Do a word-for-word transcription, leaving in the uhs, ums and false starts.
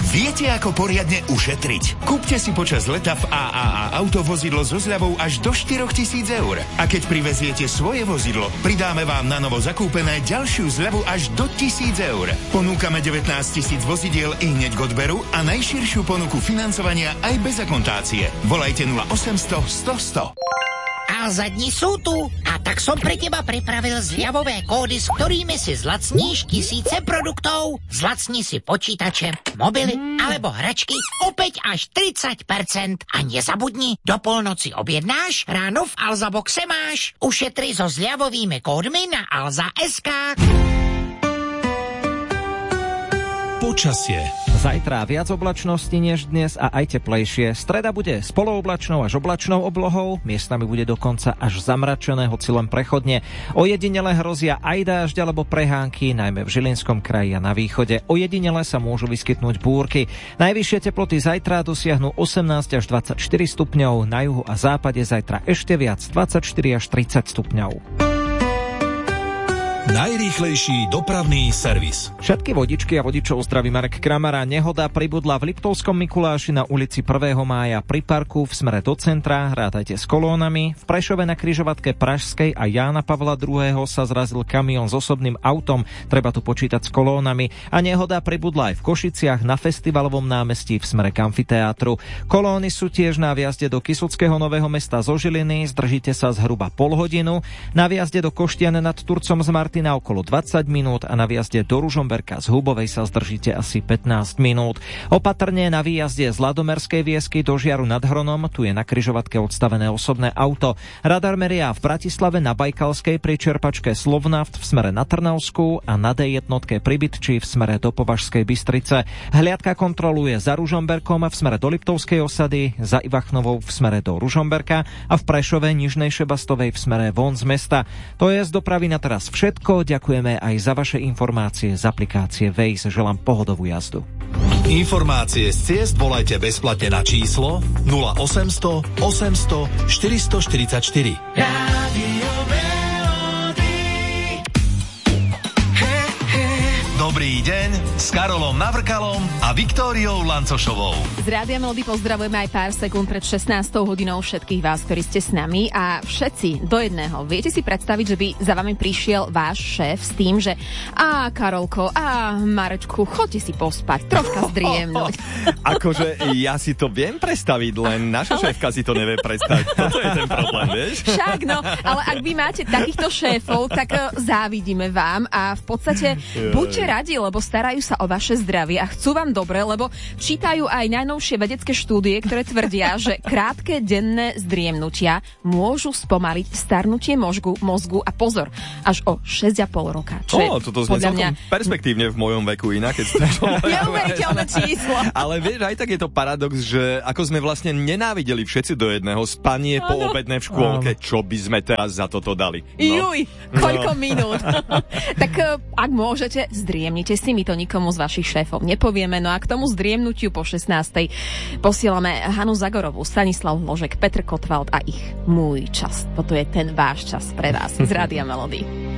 Viete, ako poriadne ušetriť? Kúpte si počas leta v á á á Auto vozidlo so zľavou až do štyritisíc eur. A keď priveziete svoje vozidlo, pridáme vám na novo zakúpené ďalšiu zľavu až do tisíc eur. Ponúkame devätnásť tisíc vozidiel i hneď k odberu a najširšiu ponuku financovania aj bez akontácie. Volajte nula osemsto sto sto. Alza dni sú tu a tak som pre teba pripravil zľavové kódy, s ktorými si zlacníš tisíce produktov. Zlacni si počítače, mobily alebo hračky opäť až tridsať percent. A nezabudni, do polnoci objednáš, ráno v Alza boxe máš. Ušetri so zľavovými kódmi na alza bodka es ká. Počasie. Zajtra viac oblačnosti než dnes a aj teplejšie. Streda bude s polooblačnou až oblačnou oblohou, miestami bude dokonca až zamračené, hoci len prechodne. Ojedinele hrozia aj dážď alebo prehánky, najmä v Žilinskom kraji a na východe. Ojedinele sa môžu vyskytnúť búrky. Najvyššie teploty zajtra dosiahnu osemnásť až dvadsaťštyri stupňov, na juhu a západe zajtra ešte viac, dvadsaťštyri až tridsať stupňov. Najrýchlejší dopravný servis. Všetky vodičky a vodičov zdraví Marek Kramara. Nehoda pribudla v Liptovskom Mikuláši na ulici prvého mája pri parku v smere do centra. Rátajte s kolónami. V Prešove na križovatke Pražskej a Jána Pavla druhého. sa zrazil kamión s osobným autom. Treba tu počítať s kolónami. A nehoda pribudla aj v Košiciach na Festivalovom námestí v smere k amfiteátru. Kolóny sú tiež na viazde do Kysuckého Nového Mesta zo Žiliny. Zdržíte sa zhruba pol hodinu. Na viazde do Koštian nad Turcom z Martina na okolo dvadsať minút a na výjazde do Ružomberka z Hubovej sa zdržíte asi pätnásť minút. Opatrne na výjazde z Ladomerskej Viesky do Žiaru nad Hronom, tu je na križovatke odstavené osobné auto. Radar meria v Bratislave na Bajkalskej pri čerpačke Slovnaft v smere na Trnavskú a na dé jednotke pri Bytči v smere do Považskej Bystrice. Hliadka kontroluje za Ružomberkom v smere do Liptovskej osady, za Ivachnovou v smere do Ružomberka a v Prešove Nižnej Šebastovej v smere von z mesta. To je z dopravy na teraz všetko. Ďakujeme aj za vaše informácie z aplikácie Waze. Želám pohodovú jazdu. Informácie z ciest volajte bezplatne na číslo nula osemsto osemsto štyristoštyridsaťštyri. Dobrý deň s Karolom Navrkalom a Viktóriou Lancošovou. Z Rádia Melody pozdravujeme aj pár sekúnd pred šestnástou hodinou všetkých vás, ktorí ste s nami a všetci do jedného. Viete si predstaviť, že by za vami prišiel váš šéf s tým, že a Karolko, a Marečku, choďte si pospať, troška zdriemnúť. Akože ja si to viem predstaviť, len naša ale... šéfka si to nevie predstaviť. Toto je ten problém, vieš? Však no, ale ak vy máte takýchto šéfov, tak uh, závidíme vám a v podstate buďte radi, lebo starajú sa o vaše zdravie a chcú vám dobre, lebo čítajú aj najnovšie vedecké štúdie, ktoré tvrdia, že krátke denné zdriemnutia môžu spomaliť starnutie mozgu, mozgu a pozor, až o šesť a pol roka. Čo oh, toto znie celkom mňa... perspektívne v mojom veku inak, keď ste to... Neuveriteľné číslo. Ale vieš, aj tak je to paradox, že ako sme vlastne nenávideli všetci do jedného spanie po obedné v škôlke, čo by sme teraz za toto dali. No. Juj, koľko no. minút. Tak ak môžete, zdriemnite si, my to nikomu z vašich šéfov nepovieme. No a k tomu zdriemnutiu po šestnástej posielame Hanu Zagorovú, Stanislav Ložek, Petr Kotwald a ich Môj čas. Toto je ten váš čas pre vás z Rádia Melody.